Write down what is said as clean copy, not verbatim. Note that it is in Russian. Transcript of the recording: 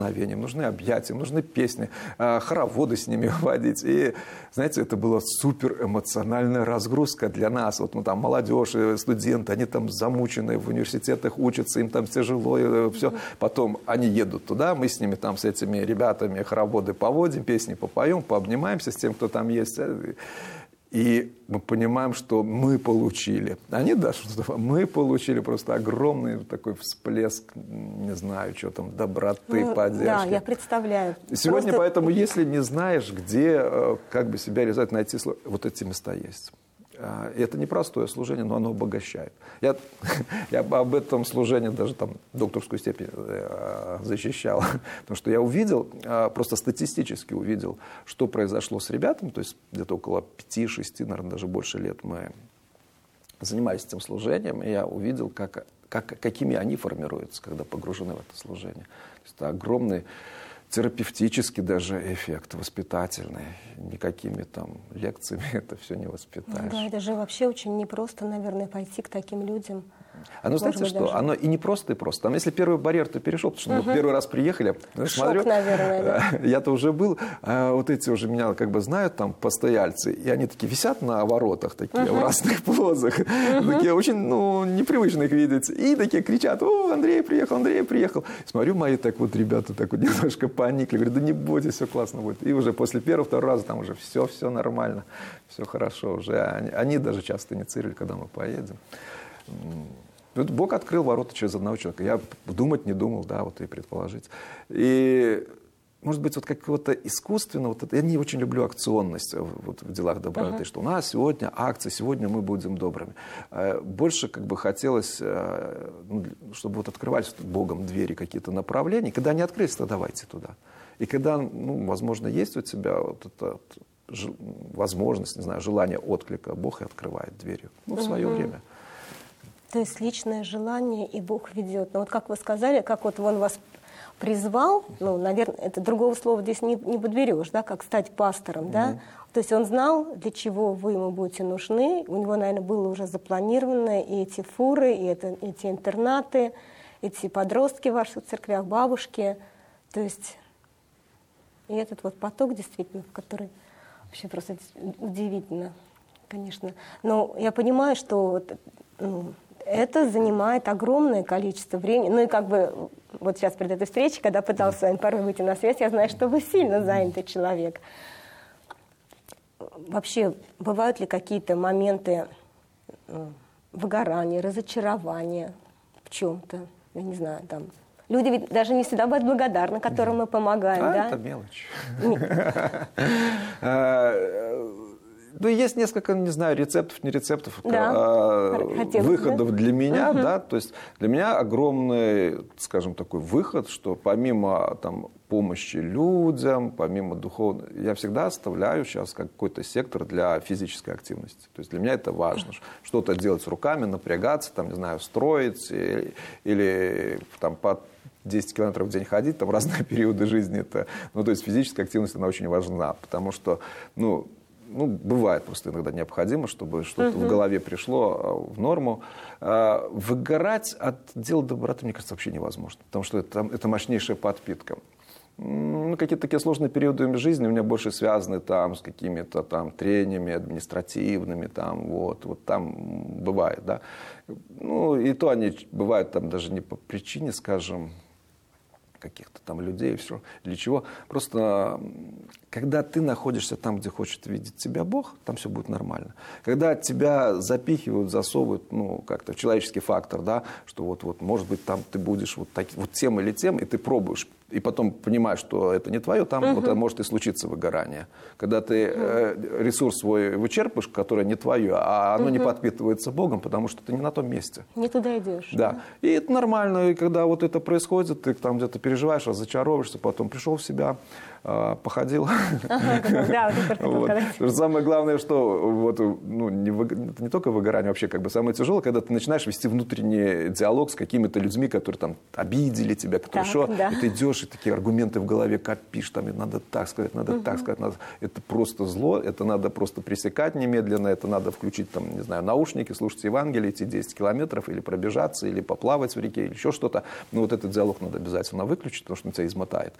нужны объятия, нужны песни, хороводы с ними водить. И, знаете, это была супер эмоциональная разгрузка для нас. Вот, ну, там молодежь, студенты, они там замучены, в университетах учатся, им там тяжело, и все. Потом они едут туда, мы с ними там, с этими ребятами хороводы поводим, песни попоем, пообнимаемся с тем, кто там есть. И мы понимаем, что мы получили. Они, да, что мы получили просто огромный такой всплеск, не знаю, что там, доброты, поддержки. Да, я представляю. Сегодня поэтому, если не знаешь, где как бы себя реализовать, найти, вот эти места есть. И это непростое служение, но оно обогащает. Я об этом служении даже там докторскую степень защищал. Потому что я увидел, просто статистически увидел, что произошло с ребятами. То есть где-то около 5-6, наверное, даже больше лет мы занимались этим служением. И я увидел, какими они формируются, когда погружены в это служение. То есть это огромный терапевтический даже эффект, воспитательный. Никакими там лекциями это все не воспитаешь. Да, это же вообще очень непросто, наверное, пойти к таким людям. Оно, знаете что, даже... оно и не просто, и просто. Там, если первый барьер ты перешел, потому что мы первый раз приехали, смотрю, наверное, да. Я-то уже был, вот эти уже меня как бы знают, там, постояльцы, и они такие висят на воротах, такие, в разных позах, такие очень, ну, непривычно их видеть, и такие кричат: о, Андрей приехал, Андрей приехал. Смотрю, мои так вот ребята так вот немножко поникли, говорю: да не бойтесь, все классно будет. И уже после первого-второго раза там уже все нормально, все хорошо уже. Они даже часто инициировали, когда мы поедем. Вот Бог открыл ворота через одного человека. Я думать не думал, да, вот и предположить. И, может быть, вот какого-то искусственного, вот это, я не очень люблю акционность вот в делах доброты, что у нас сегодня акция, сегодня мы будем добрыми. Больше как бы хотелось, чтобы вот открывались Богом двери, какие-то направления. Когда они открылись, то давайте туда. И когда, ну, возможно, есть у тебя вот эта возможность, не знаю, желание отклика, Бог и открывает двери, ну, в свое время. То есть личное желание, и Бог ведет. Но вот как вы сказали, как вот Он вас призвал, ну, наверное, это другого слова здесь не подберешь, да, как стать пастором, да? То есть Он знал, для чего вы ему будете нужны. У него, наверное, было уже запланировано и эти фуры, и эти интернаты, эти подростки в ваших церквях, бабушки. То есть и этот вот поток, действительно, в который вообще просто удивительно, конечно. Но я понимаю, что это занимает огромное количество времени. Ну и как бы вот сейчас перед этой встречей, когда пытался с вами порой выйти на связь, я знаю, что вы сильно занятый человек. Вообще, бывают ли какие-то моменты выгорания, разочарования в чем-то? Я не знаю, там... Люди ведь даже не всегда будут благодарны, которым мы помогаем, да? Это мелочь. Ну, есть несколько, не знаю, рецептов, не рецептов, выходов для меня, да, то есть для меня огромный, скажем, такой выход, что помимо там помощи людям, помимо духовной, я всегда оставляю сейчас какой-то сектор для физической активности. То есть для меня это важно, что-то делать руками, напрягаться, там, не знаю, строить или там по 10 километров в день ходить, там разные периоды жизни, это, ну, то есть физическая активность, она очень важна, потому что, ну, бывает просто иногда необходимо, чтобы что-то в голове пришло в норму. Выгорать от дела доброты, мне кажется, вообще невозможно, потому что это мощнейшая подпитка. Какие-то такие сложные периоды жизни у меня больше связаны там с какими-то там трениями административными, там вот там бывает, да. Ну, и то они бывают там даже не по причине, скажем, каких-то там людей, все, для чего. Просто когда ты находишься там, где хочет видеть тебя Бог, там все будет нормально. Когда тебя запихивают, засовывают, ну, как-то в человеческий фактор, да, что вот, может быть, там ты будешь вот тем или тем, и ты пробуешь, и потом понимаешь, что это не твое, там вот может и случиться выгорание. Когда ты ресурс свой вычерпаешь, который не твое, а оно не подпитывается Богом, потому что ты не на том месте. Не туда идешь. Да. И это нормально, и когда вот это происходит, ты там где-то переживаешь, разочаровываешься, потом пришел в себя, походил. Самое главное, что это не только выгорание, вообще как бы самое тяжелое, когда ты начинаешь вести внутренний диалог с какими-то людьми, которые там обидели тебя, которые и ты идешь, и такие аргументы в голове копишь, там, и надо так сказать, надо так сказать, это просто зло, это надо просто пресекать немедленно, это надо включить, там, не знаю, наушники, слушать Евангелие, идти 10 километров, или пробежаться, или поплавать в реке, или еще что-то. Но вот этот диалог надо обязательно выключить. выключить, потому что он тебя измотает.